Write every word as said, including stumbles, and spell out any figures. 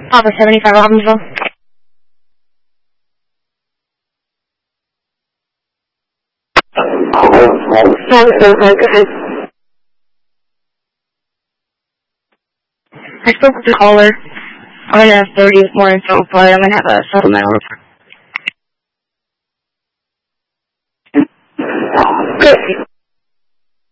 Papa seventy-five Robbinsville. I spoke with the caller. I'm going to have thirty with more info, but I'm going to have a supplemental report. Good.